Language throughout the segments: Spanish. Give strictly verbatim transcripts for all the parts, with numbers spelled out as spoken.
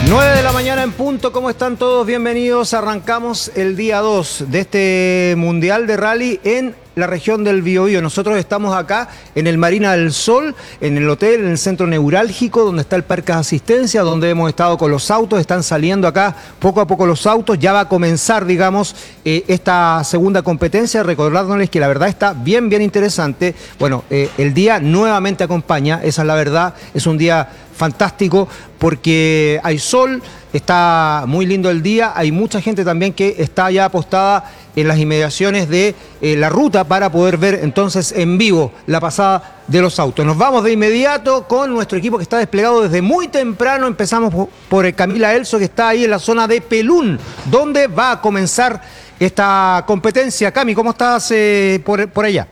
nueve de la mañana en punto, ¿cómo están todos? Bienvenidos, arrancamos el día dos de este Mundial de Rally en la región del Biobío. Nosotros estamos acá en el Marina del Sol, en el hotel, en el centro neurálgico, donde está el parque de asistencia, donde hemos estado con los autos. Están saliendo acá poco a poco los autos. Ya va a comenzar, digamos, eh, esta segunda competencia, recordándoles que la verdad está bien, bien interesante. Bueno, eh, el día nuevamente acompaña, esa es la verdad, es un día fantástico porque hay sol, está muy lindo el día, hay mucha gente también que está ya apostada en las inmediaciones de eh, la ruta para poder ver entonces en vivo la pasada de los autos. Nos vamos de inmediato con nuestro equipo que está desplegado desde muy temprano. Empezamos por, por el Camila Elso, que está ahí en la zona de Pelún, donde va a comenzar esta competencia. Cami, ¿cómo estás eh, por, por allá?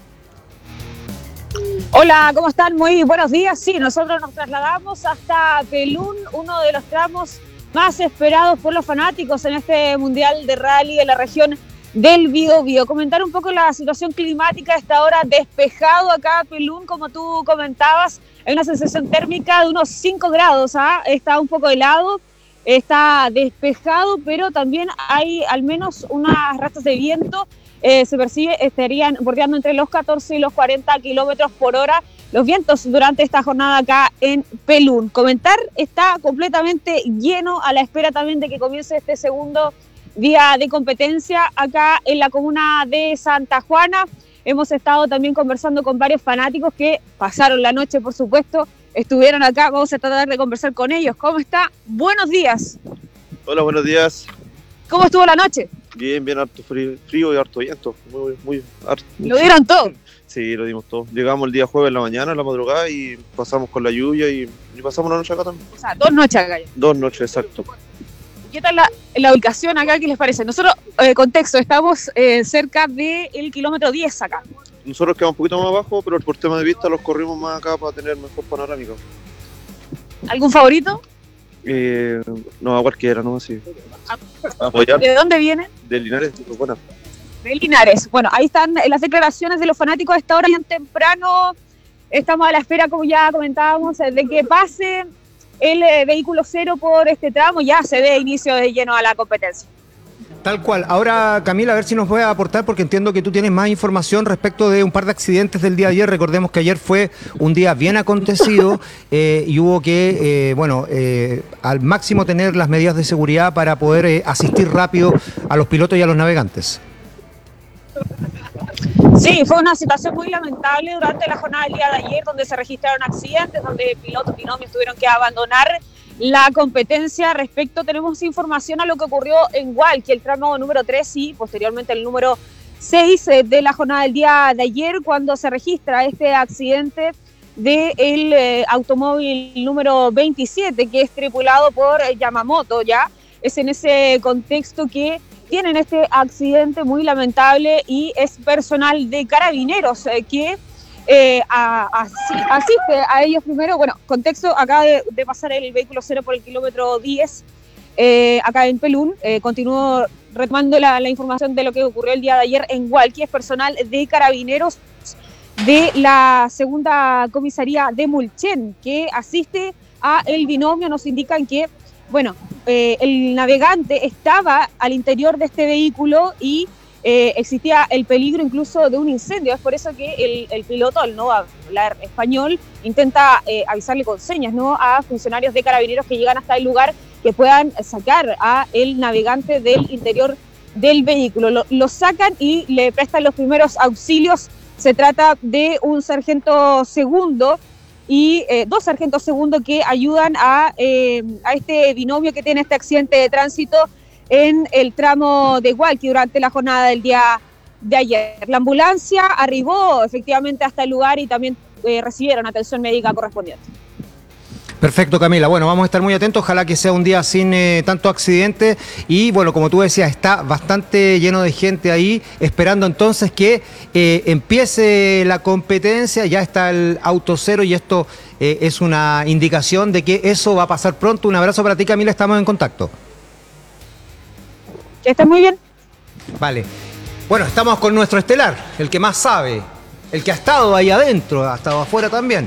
Hola, ¿cómo están? Muy buenos días. Sí, nosotros nos trasladamos hasta Pelún, uno de los tramos más esperados por los fanáticos en este Mundial de Rally de la región del Biobío. Comentar un poco la situación climática a esta hora, despejado acá Pelún, como tú comentabas, hay una sensación térmica de unos cinco grados, ¿ah? Está un poco helado, está despejado, pero también hay al menos unas rachas de viento. Eh, se percibe, estarían bordeando entre los catorce y los cuarenta kilómetros por hora los vientos durante esta jornada acá en Pelún. Comentar, está completamente lleno, a la espera también de que comience este segundo día de competencia acá en la comuna de Santa Juana. Hemos estado también conversando con varios fanáticos que pasaron la noche, por supuesto, estuvieron acá. Vamos a tratar de conversar con ellos. ¿Cómo está? Buenos días. Hola, buenos días. ¿Cómo estuvo la noche? Bien, bien, harto frío, frío y harto viento. Muy, muy, harto. ¿Lo dieron todo? Sí, lo dimos todo. Llegamos el día jueves en la mañana, en la madrugada, y pasamos con la lluvia y, y pasamos una noche acá también. O sea, dos noches acá. Dos noches, exacto. ¿Qué tal la, la ubicación acá? ¿Qué les parece? Nosotros, eh, contexto, estamos eh, cerca del kilómetro diez acá. Nosotros quedamos un poquito más abajo, pero por tema de vista los corrimos más acá para tener mejor panorámica. ¿Algún favorito? Eh, no, a cualquiera, ¿no? Sí. Apoyar. ¿De dónde vienen? De Linares, bueno. De Linares. Bueno, ahí están las declaraciones de los fanáticos a esta hora bien temprano. Estamos a la espera, como ya comentábamos, de que pase el eh, vehículo cero por este tramo. Ya se dé inicio de lleno a la competencia. Tal cual. Ahora, Camila, a ver si nos puede aportar, porque entiendo que tú tienes más información respecto de un par de accidentes del día de ayer. Recordemos que ayer fue un día bien acontecido eh, y hubo que, eh, bueno, eh, al máximo tener las medidas de seguridad para poder eh, asistir rápido a los pilotos y a los navegantes. Sí, fue una situación muy lamentable durante la jornada del día de ayer, donde se registraron accidentes, donde pilotos binomios tuvieron que abandonar la competencia. Respecto, tenemos información a lo que ocurrió en Hualqui, el tramo número tres y posteriormente el número seis de la jornada del día de ayer, cuando se registra este accidente del eh, automóvil número veintisiete, que es tripulado por eh, Yamamoto. Ya es en ese contexto que tienen este accidente muy lamentable y es personal de Carabineros eh, que Eh, a, a, asiste a ellos primero. Bueno, contexto, acaba de, de pasar el vehículo cero por el kilómetro diez eh, acá en Pelún. Eh, continúo retomando la, la información de lo que ocurrió el día de ayer en Hualqui. Es personal de Carabineros de la segunda comisaría de Mulchen que asiste a el binomio. Nos indican que, bueno, eh, el navegante estaba al interior de este vehículo y Eh, existía el peligro incluso de un incendio. Es por eso que el, el piloto, al no hablar español, intenta eh, avisarle con señas, ¿no?, a funcionarios de Carabineros que llegan hasta el lugar, que puedan sacar a el navegante del interior del vehículo. Lo, lo sacan y le prestan los primeros auxilios. Se trata de un sargento segundo y eh, dos sargentos segundo que ayudan a, eh, a este binomio que tiene este accidente de tránsito en el tramo de Hualqui durante la jornada del día de ayer. La ambulancia arribó efectivamente hasta el lugar y también eh, recibieron atención médica correspondiente. Perfecto, Camila. Bueno, vamos a estar muy atentos. Ojalá que sea un día sin eh, tanto accidente. Y bueno, como tú decías, está bastante lleno de gente ahí, esperando entonces que eh, empiece la competencia. Ya está el auto cero y esto eh, es una indicación de que eso va a pasar pronto. Un abrazo para ti, Camila. Estamos en contacto. Que estés muy bien. Vale. Bueno, estamos con nuestro estelar, el que más sabe, el que ha estado ahí adentro, ha estado afuera también.